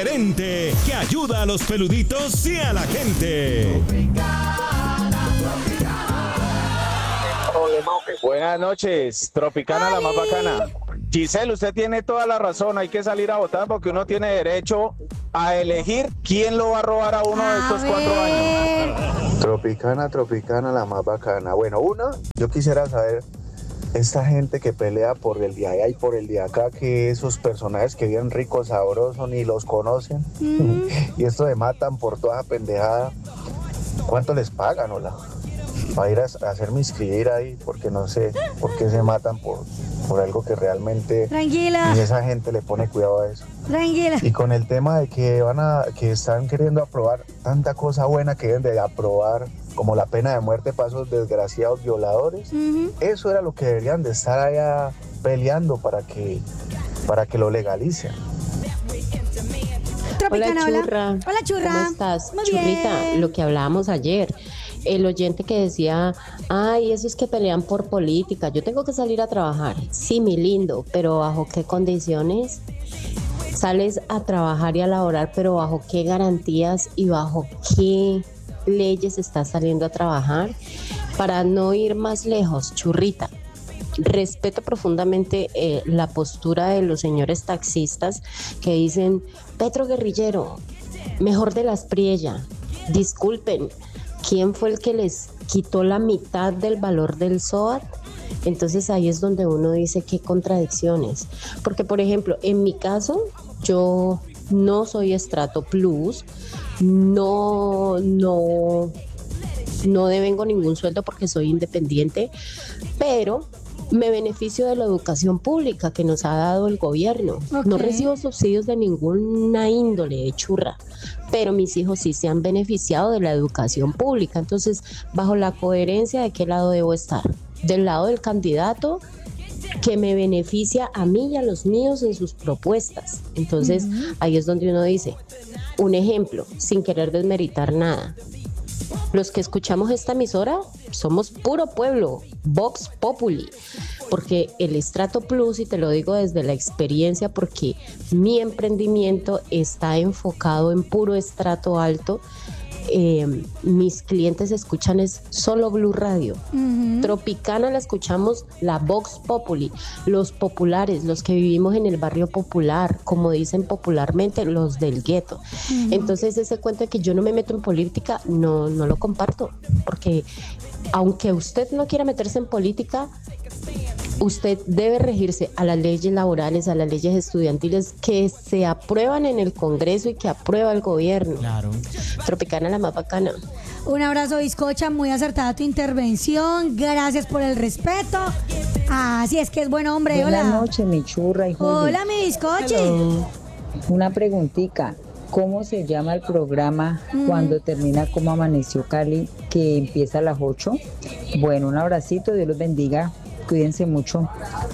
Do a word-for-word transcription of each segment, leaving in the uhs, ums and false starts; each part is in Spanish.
diferente, que ayuda a los peluditos y a la gente. Buenas noches, Tropicana. Ay. La más bacana. Giselle, usted tiene toda la razón, hay que salir a votar porque uno tiene derecho a elegir quién lo va a robar a uno a de estos ver. cuatro años. Tropicana, Tropicana, la más bacana. Bueno, una, yo quisiera saber, esta gente que pelea por el de allá y por el de acá, que esos personajes que viven ricos, sabrosos, ni los conocen, mm. y esto de matan por toda pendejada, ¿cuánto les pagan, hola? Para ir a, a hacerme inscribir ahí, porque no sé por qué se matan por, por algo que realmente Tranquila. ni esa gente le pone cuidado a eso. Tranquila. Y con el tema de que van a, que están queriendo aprobar tanta cosa buena que deben de aprobar, como la pena de muerte para esos desgraciados violadores, uh-huh. eso era lo que deberían de estar allá peleando para que, para que lo legalicen. Tropicana, hola, Churra. Hola, hola Churra. ¿Cómo estás? Muy Churrita, bien. Lo que hablábamos ayer. El oyente que decía, ay, esos que pelean por política, yo tengo que salir a trabajar. Sí, mi lindo, pero ¿bajo qué condiciones? Sales a trabajar y a laborar, pero ¿bajo qué garantías y bajo qué leyes estás saliendo a trabajar? Para no ir más lejos, Churrita, respeto profundamente eh, la postura de los señores taxistas que dicen, Petro guerrillero, mejor de las Priella. Disculpen, ¿quién fue el que les quitó la mitad del valor del S O A T? Entonces ahí es donde uno dice qué contradicciones. Porque, por ejemplo, en mi caso, yo no soy estrato plus, no, no, no devengo ningún sueldo porque soy independiente, pero me beneficio de la educación pública que nos ha dado el gobierno. Okay. No recibo subsidios de ninguna índole, de churra, pero mis hijos sí se han beneficiado de la educación pública. Entonces, bajo la coherencia, ¿de qué lado debo estar? Del lado del candidato que me beneficia a mí y a los míos en sus propuestas. Entonces, uh-huh. ahí es donde uno dice, un ejemplo, sin querer desmeritar nada. Los que escuchamos esta emisora somos puro pueblo, Vox Populi, porque el estrato plus, y te lo digo desde la experiencia, porque mi emprendimiento está enfocado en puro estrato alto, eh, mis clientes escuchan es solo Blue Radio. Uh-huh. Tropicana la escuchamos la Vox Populi, los populares, los que vivimos en el barrio popular, como dicen popularmente, los del gueto. Uh-huh. Entonces ese cuento de que yo no me meto en política, no, no lo comparto, porque aunque usted no quiera meterse en política, usted debe regirse a las leyes laborales, a las leyes estudiantiles que se aprueban en el Congreso y que aprueba el gobierno. Claro. Tropicana la más bacana. Un abrazo, bizcocha, muy acertada tu intervención. Gracias por el respeto. Así es que es buen hombre. Buenas Hola. noches, mi churra y Juli. Hola, mi bizcoche. Hello. Una preguntita. ¿Cómo se llama el programa mm. cuando termina Como Amaneció Cali, que empieza a las ocho? Bueno, un abracito, Dios los bendiga. Cuídense mucho.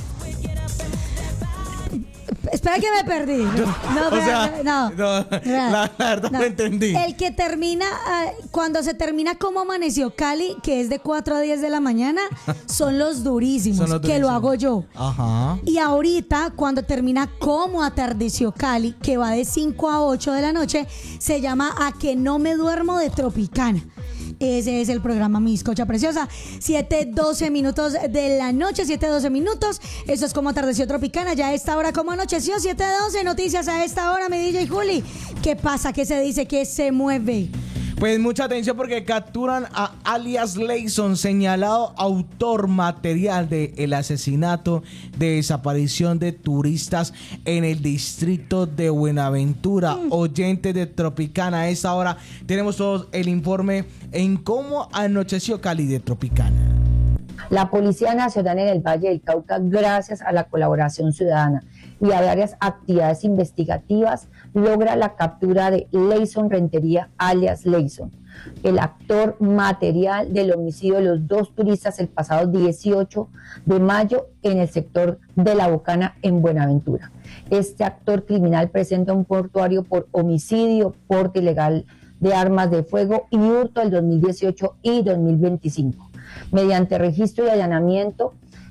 Espera que me perdí. No, o sea, no, no, la, la verdad no, no entendí. El que termina, uh, cuando se termina Como Amaneció Cali, que es de cuatro a diez de la mañana, son los durísimos, son los que durísimos. Lo hago yo. Ajá. Y ahorita, cuando termina Como Atardeció Cali, que va de cinco a ocho de la noche, se llama A Que No Me Duermo de Tropicana. Ese es el programa, mi bizcocha preciosa. siete doce minutos de la noche, siete doce minutos. Eso es Como Atardeció Tropicana. Ya a esta hora, como anocheció, siete doce. Noticias a esta hora, mi D J Juli. ¿Qué pasa? ¿Qué se dice? ¿Qué se mueve? Pues mucha atención porque capturan a alias Leyson, señalado autor material del asesinato de desaparición de turistas en el distrito de Buenaventura. Mm. Oyentes de Tropicana, a esta hora tenemos todos el informe en Cómo Anocheció Cali de Tropicana. La Policía Nacional en el Valle del Cauca, gracias a la colaboración ciudadana y a varias actividades investigativas, logra la captura de Leyson Rentería, alias Leyson, el actor material del homicidio de los dos turistas el pasado dieciocho de mayo en el sector de La Bocana, en Buenaventura. Este actor criminal presenta un portuario por homicidio, porte ilegal de armas de fuego y hurto del dos mil dieciocho y dos mil veinticinco. Mediante registro y allanamiento,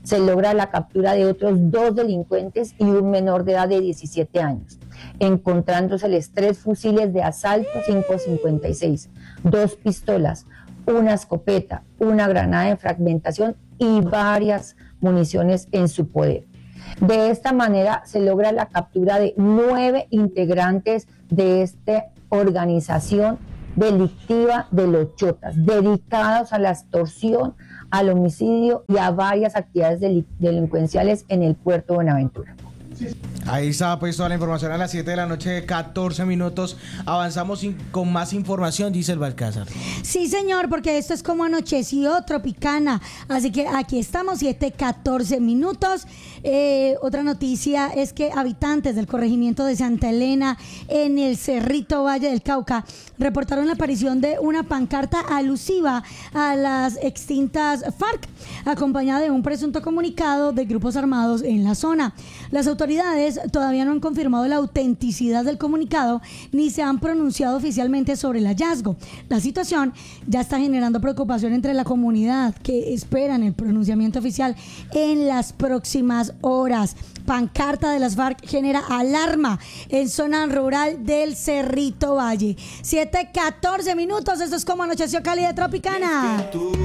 se logra la captura de otros dos delincuentes y un menor de edad de diecisiete años, encontrándoseles tres fusiles de asalto cinco cincuenta y seis, dos pistolas, una escopeta, una granada de fragmentación y varias municiones en su poder. De esta manera se logra la captura de nueve integrantes de esta organización delictiva de los chotas, dedicados a la extorsión, al homicidio y a varias actividades del- delincuenciales en el puerto de Buenaventura. Ahí está pues toda la información a las siete de la noche, catorce minutos. Avanzamos in- con más información, dice el Balcázar. Sí, señor, porque esto es como anocheció Tropicana. Así que aquí estamos, siete, catorce minutos. Eh, otra noticia es que habitantes del corregimiento de Santa Elena, en el Cerrito Valle del Cauca, reportaron la aparición de una pancarta alusiva a las extintas FARC, acompañada de un presunto comunicado de grupos armados en la zona. Las autoridades todavía no han confirmado la autenticidad del comunicado ni se han pronunciado oficialmente sobre el hallazgo. La situación ya está generando preocupación entre la comunidad, que esperan el pronunciamiento oficial en las próximas horas. Pancarta de las FARC genera alarma en zona rural del Cerrito Valle. siete, catorce minutos, esto es como anocheció Cali de Tropicana.